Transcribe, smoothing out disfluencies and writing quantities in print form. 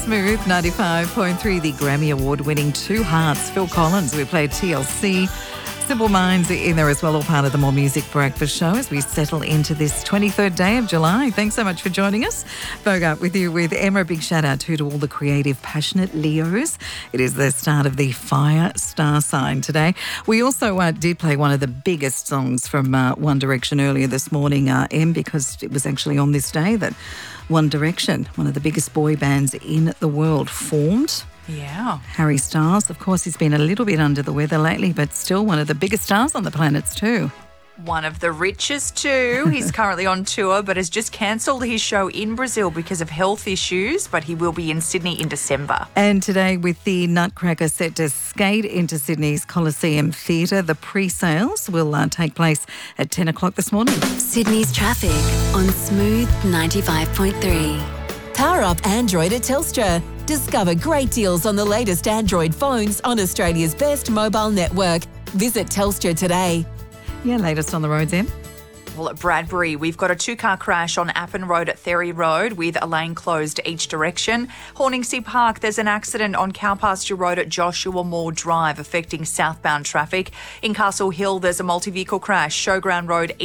Smooth 95.3, the Grammy Award-winning Two Hearts, Phil Collins. We played TLC, Simple Minds in there as well, all part of the More Music Breakfast show as we settle into this 23rd day of July. Thanks so much for joining us. Bogart with you with Emma. A big shout out to all the creative, passionate Leos. It is the start of the fire star sign today. We also did play one of the biggest songs from One Direction earlier this morning, Em, because it was actually on this day that One Direction, one of the biggest boy bands in the world, formed. Yeah. Harry Styles, of course, he's been a little bit under the weather lately, but still one of the biggest stars on the planet too. One of the richest too. He's currently on tour but has just cancelled his show in Brazil because of health issues, but he will be in Sydney in December. And today, with the Nutcracker set to skate into Sydney's Coliseum Theatre, the pre-sales will take place at 10 o'clock this morning. Sydney's traffic on Smooth 95.3. Power up Android at Telstra. Discover great deals on the latest Android phones on Australia's best mobile network. Visit Telstra today. Yeah, latest on the roads, Em. Well, at Bradbury, we've got a two-car crash on Appin Road at Ferry Road with a lane closed each direction. Horningsea Park, there's an accident on Cowpasture Road at Joshua Moore Drive affecting southbound traffic. In Castle Hill, there's a multi-vehicle crash, Showground Road